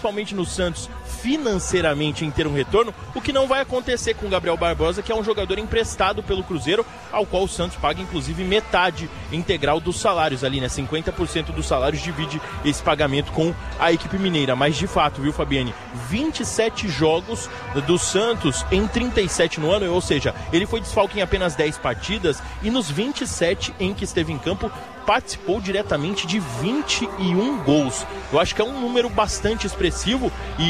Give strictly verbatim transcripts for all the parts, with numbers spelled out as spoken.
principalmente no Santos, financeiramente em ter um retorno, o que não vai acontecer com o Gabriel Barbosa, que é um jogador emprestado pelo Cruzeiro, ao qual o Santos paga inclusive metade integral dos salários ali, né? cinquenta por cento dos salários divide esse pagamento com a equipe mineira. Mas de fato, viu, Fabiane, vinte e sete jogos do Santos em trinta e sete no ano, ou seja, ele foi desfalque em apenas dez partidas e nos vinte e sete em que esteve em campo, participou diretamente de vinte e um gols. Eu acho que é um número bastante expressivo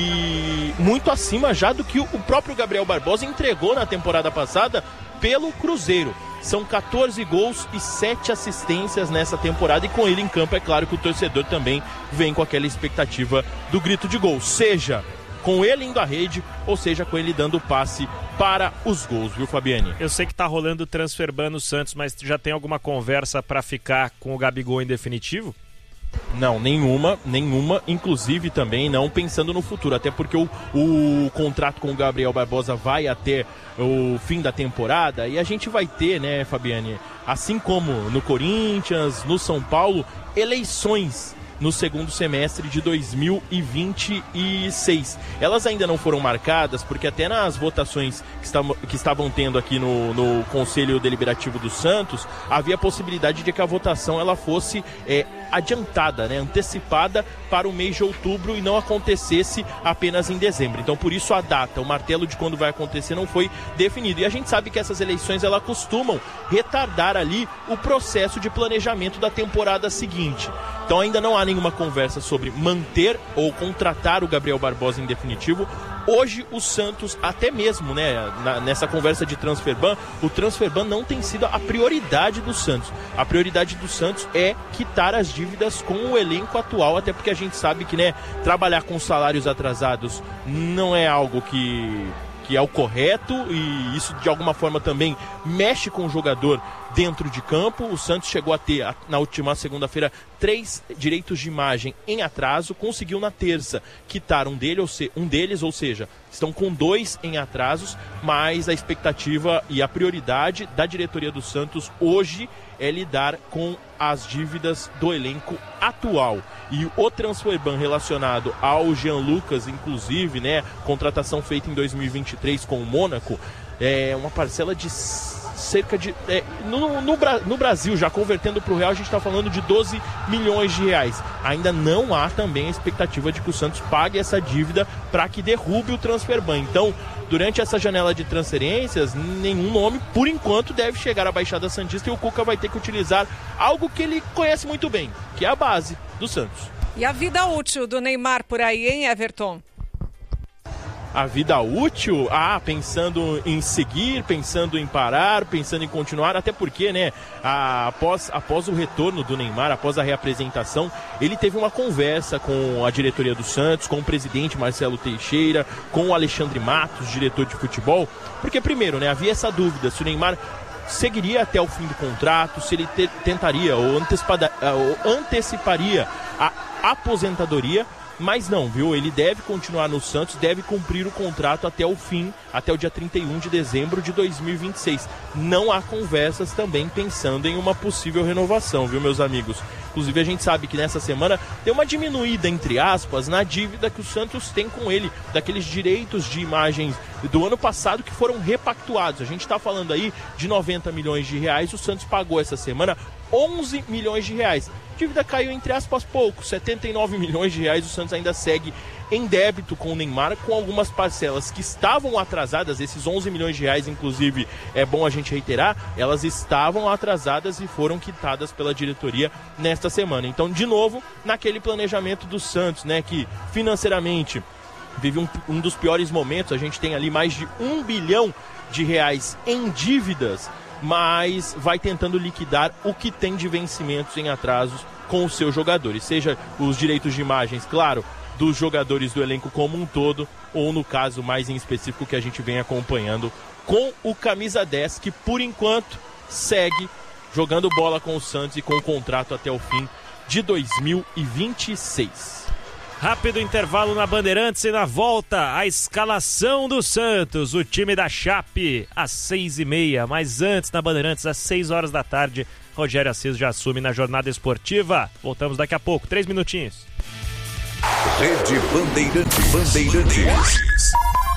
e muito acima já do que o próprio Gabriel Barbosa entregou na temporada passada pelo Cruzeiro. São catorze gols e sete assistências nessa temporada, e com ele em campo é claro que o torcedor também vem com aquela expectativa do grito de gol, seja com ele indo à rede, ou seja, com ele dando passe para os gols, viu, Fabiane? Eu sei que tá rolando o transferban no Santos, mas já tem alguma conversa para ficar com o Gabigol em definitivo? Não, nenhuma, nenhuma, inclusive também não pensando no futuro, até porque o, o contrato com o Gabriel Barbosa vai até o fim da temporada, e a gente vai ter, né, Fabiane, assim como no Corinthians, no São Paulo, eleições no segundo semestre de dois mil e vinte e seis. Elas ainda não foram marcadas, porque até nas votações que, está, que estavam tendo aqui no, no Conselho Deliberativo do Santos, havia a possibilidade de que a votação ela fosse é, adiantada, né, antecipada para o mês de outubro e não acontecesse apenas em dezembro. Então, por isso a data, o martelo de quando vai acontecer não foi definido. E a gente sabe que essas eleições elas costumam retardar ali o processo de planejamento da temporada seguinte. Então ainda não há nenhuma conversa sobre manter ou contratar o Gabriel Barbosa em definitivo. Hoje o Santos, até mesmo, né, na, nessa conversa de transferban, o transferban não tem sido a prioridade do Santos. A prioridade do Santos é quitar as dívidas com o elenco atual, até porque a gente sabe que, né, trabalhar com salários atrasados não é algo que, que é o correto, e isso de alguma forma também mexe com o jogador dentro de campo. O Santos chegou a ter, na última segunda-feira, três direitos de imagem em atraso, conseguiu na terça quitar um, dele, ou se, um deles, ou seja, estão com dois em atrasos, mas a expectativa e a prioridade da diretoria do Santos hoje é lidar com as dívidas do elenco atual. E o transferban relacionado ao Jean Lucas, inclusive, né, contratação feita em dois mil e vinte e três com o Mônaco, é uma parcela de cerca de... É, no, no, no Brasil, já convertendo para o real, a gente está falando de doze milhões de reais. Ainda não há também a expectativa de que o Santos pague essa dívida para que derrube o transferban. Então, durante essa janela de transferências, nenhum nome, por enquanto, deve chegar à Baixada Santista, e o Cuca vai ter que utilizar algo que ele conhece muito bem, que é a base do Santos. E a vida útil do Neymar por aí, hein, Everton? A vida útil, ah, pensando em seguir, pensando em parar, pensando em continuar, até porque, né, a, após, após o retorno do Neymar, após a reapresentação, ele teve uma conversa com a diretoria do Santos, com o presidente Marcelo Teixeira, com o Alexandre Matos, diretor de futebol, porque primeiro, né, havia essa dúvida se o Neymar seguiria até o fim do contrato, se ele te, tentaria ou, antecipada, ou anteciparia a aposentadoria. Mas não, viu? Ele deve continuar no Santos, deve cumprir o contrato até o fim, até o dia trinta e um de dezembro de dois mil e vinte e seis. Não há conversas também pensando em uma possível renovação, viu, meus amigos? Inclusive a gente sabe que nessa semana tem uma diminuída, entre aspas, na dívida que o Santos tem com ele, daqueles direitos de imagens do ano passado que foram repactuados. A gente está falando aí de noventa milhões de reais, o Santos pagou essa semana onze milhões de reais. A dívida caiu, entre aspas, pouco, setenta e nove milhões de reais. O Santos ainda segue em débito com o Neymar, com algumas parcelas que estavam atrasadas. Esses onze milhões de reais, inclusive, é bom a gente reiterar, elas estavam atrasadas e foram quitadas pela diretoria nesta semana. Então, de novo, naquele planejamento do Santos, né, que financeiramente vive um, um dos piores momentos. A gente tem ali mais de um bilhão de reais em dívidas, mas vai tentando liquidar o que tem de vencimentos em atrasos com os seus jogadores, seja os direitos de imagens, claro, dos jogadores do elenco como um todo, ou no caso mais em específico que a gente vem acompanhando com o camisa dez, que por enquanto segue jogando bola com o Santos e com o contrato até o fim de dois mil e vinte e seis. Rápido intervalo na Bandeirantes e na volta a escalação do Santos, o time da Chape às seis e meia, mas antes na Bandeirantes às seis horas da tarde, Rogério Assis já assume na jornada esportiva. Voltamos daqui a pouco, três minutinhos. Rede Bandeirantes. Bandeirantes.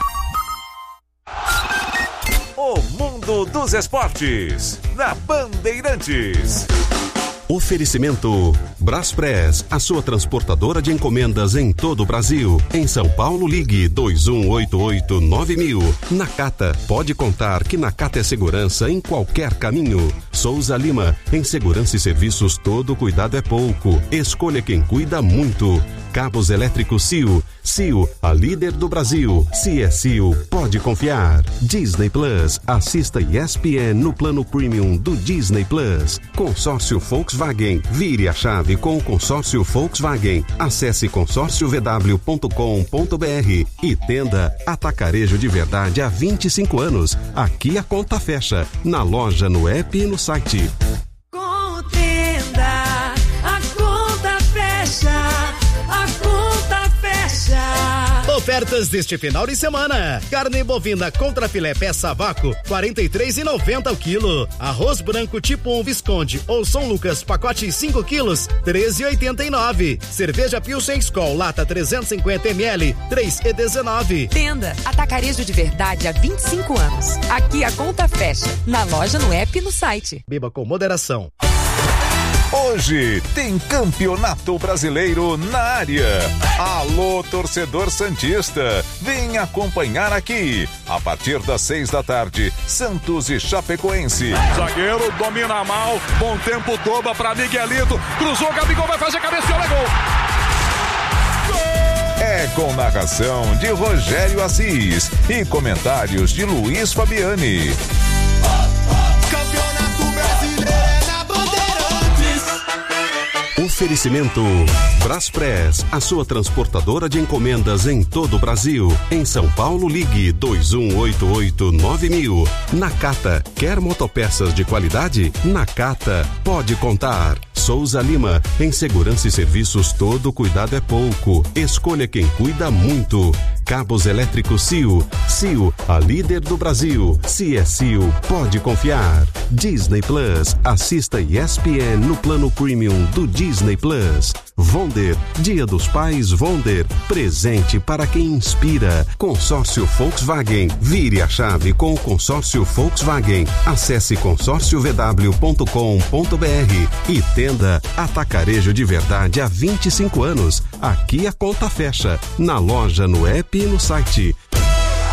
O mundo dos esportes, na Bandeirantes. Oferecimento Braspress, a sua transportadora de encomendas em todo o Brasil. Em São Paulo, ligue dois um oito oito nove mil. Nakata, pode contar que Nakata é segurança em qualquer caminho. Souza Lima, em segurança e serviços todo cuidado é pouco. Escolha quem cuida muito. Cabos elétricos C I O. C I O, a líder do Brasil. Se é C I O, pode confiar. Disney Plus, assista E S P N no plano premium do Disney Plus. Consórcio Volkswagen, vire a chave com o consórcio Volkswagen. Acesse consórcio v w ponto com ponto b r e tenda Atacarejo de Verdade há vinte e cinco anos. Aqui a conta fecha, na loja, no app e no site. Com Tenda, a conta fecha, a conta fecha. Ofertas deste final de semana: carne bovina contra filé peça a vácuo, quarenta e três reais e noventa centavos o quilo. Arroz branco tipo um Visconde ou São Lucas, pacote cinco quilos, treze reais e oitenta e nove centavos. Cerveja Pilsen Skol, lata trezentos e cinquenta mililitros, três reais e dezenove centavos. Tenda, Atacarejo de Verdade há vinte e cinco anos. Aqui a conta fecha, na loja, no app e no site. Beba com moderação. Hoje tem Campeonato Brasileiro na área. Alô, torcedor santista, vem acompanhar aqui. A partir das seis da tarde, Santos e Chapecoense. Zagueiro domina mal, bom tempo, toba para Miguelito, cruzou, Gabigol vai fazer cabeceou, é gol. É com narração de Rogério Assis e comentários de Luiz Fabiani. Campeonato Brasileiro é na Bandeirantes. Oferecimento Braspress, a sua transportadora de encomendas em todo o Brasil. Em São Paulo, ligue dois um oito oito nove mil. Nakata, quer motopeças de qualidade? Nakata, pode contar. Souza Lima, em segurança e serviços todo cuidado é pouco. Escolha quem cuida muito. Cabos elétricos C I O. C I O, a líder do Brasil. Se é C I O, pode confiar. Disney Plus, assista E S P N no plano premium do Disney Plus. Vonder, Dia dos Pais Vonder, presente para quem inspira. Consórcio Volkswagen, vire a chave com o consórcio Volkswagen. Acesse consórcio v w ponto com ponto b r e tenda Atacarejo de Verdade há vinte e cinco anos. Aqui a conta fecha, na loja, no app e no site.